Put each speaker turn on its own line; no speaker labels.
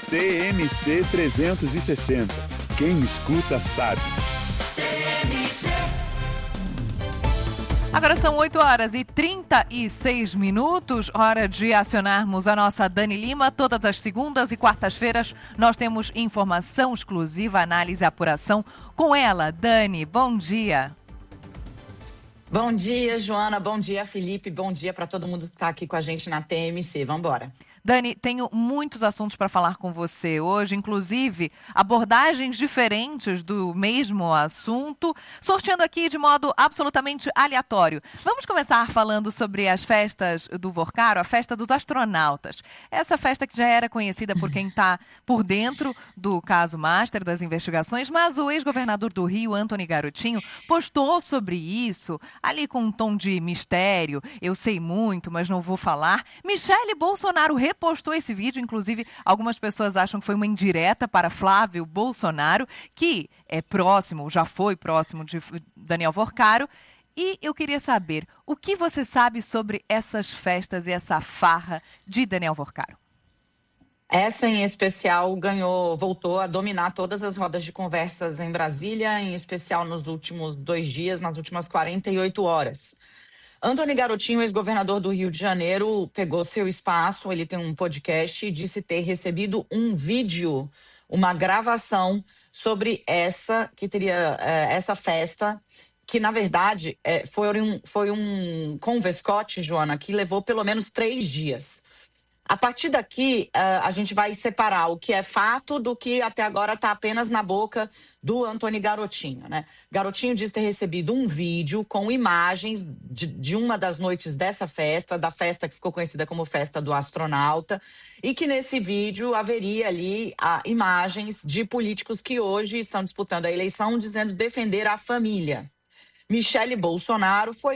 TMC 360. Quem escuta sabe.
Agora são 8h36, hora de acionarmos a nossa Dani Lima. Todas as segundas e quartas-feiras nós temos informação exclusiva, análise e apuração com ela. Dani, bom dia.
Bom dia, Joana. Bom dia, Felipe. Bom dia para todo mundo que está aqui com a gente na TMC. Vamos embora.
Dani, tenho muitos assuntos para falar com você hoje, inclusive abordagens diferentes do mesmo assunto, sorteando aqui de modo absolutamente aleatório. Vamos começar falando sobre as festas do Vorcaro, a festa dos astronautas. Essa festa que já era conhecida por quem está por dentro do caso Master, das investigações, mas o ex-governador do Rio, Antony Garotinho, postou sobre isso, ali com um tom de mistério. Eu sei muito, mas não vou falar. Michele Bolsonaro repostou esse vídeo, inclusive algumas pessoas acham que foi uma indireta para Flávio Bolsonaro, que é próximo, já foi próximo de Daniel Vorcaro. E eu queria saber, o que você sabe sobre essas festas e essa farra de Daniel Vorcaro?
Essa em especial voltou a dominar todas as rodas de conversas em Brasília, em especial nos últimos 2 dias, nas últimas 48 horas. Antony Garotinho, ex-governador do Rio de Janeiro, pegou seu espaço, ele tem um podcast e disse ter recebido um vídeo, uma gravação sobre essa festa, que na verdade foi um converscote, Joana, que levou pelo menos 3 dias. A partir daqui, a gente vai separar o que é fato do que até agora está apenas na boca do Antony Garotinho, né? Garotinho diz ter recebido um vídeo com imagens de uma das noites dessa festa, da festa que ficou conhecida como Festa do Astronauta, e que nesse vídeo haveria ali imagens de políticos que hoje estão disputando a eleição, dizendo defender a família. Michele Bolsonaro foi